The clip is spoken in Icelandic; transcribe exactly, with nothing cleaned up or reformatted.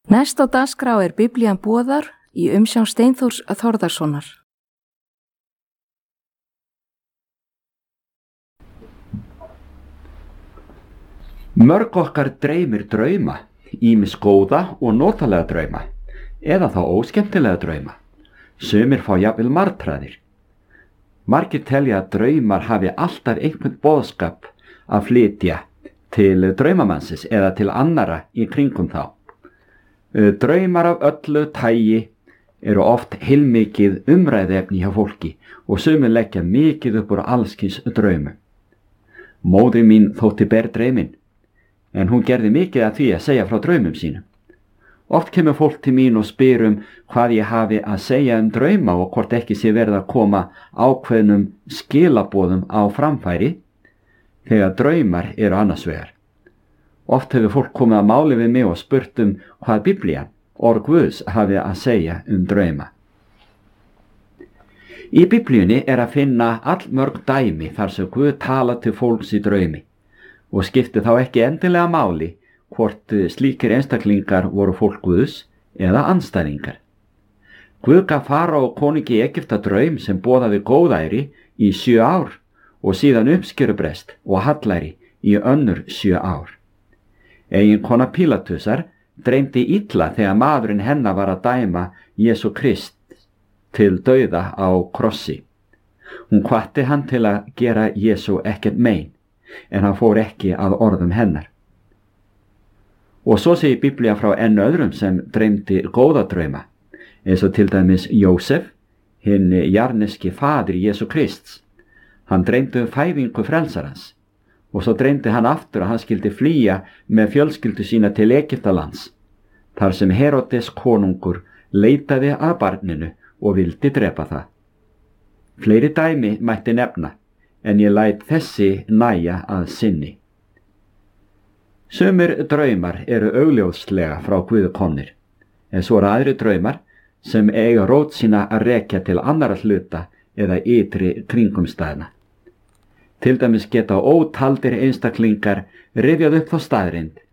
Næst á dagskrá er Biblían boðar í umsjón Steinþórs Þórðarsonar. Mörg okkar dreymir drauma, ýmis góða og notalega drauma, eða þá óskemmtilega drauma. Sumir fá jafnvel martraðir. Margir telja að draumar hafi alltaf einhvern boðskap að flytja til draumamannsins eða til annara í kringum þá. Draumar af öllu tagi eru oft heilmikið umræðuefni hjá fólki og sumir leggja mikið upp úr allskins draumum. Móðir mín þótti berdraumin, en hún gerði mikið að því að segja frá draumum sínum. Oft kemur fólk til mín og spyr um hvað ég hafi að segja um drauma og hvort ekki sé verið að koma ákveðnum skilaboðum á framfæri þegar draumar eru annars vegar. Oft hefur fólk komið að máli við mig og spurt um hvað Biblían, orð Guðs, hafi að segja um drauma. Í Biblíunni er að finna allmörg dæmi þar sem Guð tala til fólks í draumi og skipti þá ekki endilega máli hvort slíkir einstaklingar voru fólk Guðs eða andstæðingar. Guð gaf Faraó konungi í Egypta draum sem boðaði góðæri í sjö ár og síðan uppskerubrest og hallæri í önnur sjö ár. Eiginkona Pílatusar dreymdi illa þegar maðurinn hennar var að dæma Jesú Krist til dauða á krossi. Hún hvatti hann til að gera Jesú ekkert mein, en hann fór ekki að orðum hennar. Og svo segir Biblía frá enn öðrum sem dreymdi góða drauma, eins og til dæmis Jósef, hinn jarneski faðir Jesú Krists. Hann dreymdi um fæðingu frelsarans, og svo dreymdi hann aftur að hann skyldi flýja með fjölskyldu sína til Egyptalands, þar sem Herodes konungur leitaði að barninu og vildi drepa það. Fleiri dæmi mætti nefna, en ég læt þessi nægja að sinni. Sumir draumar eru augljóslega frá Guði komnir, en svo eru aðrir draumar sem eiga rót sína að rekja til annarra hluta eða ytri kringumstæðna. Til dæmis geta ótaldir einstaklingar rifjað upp þá staðreynd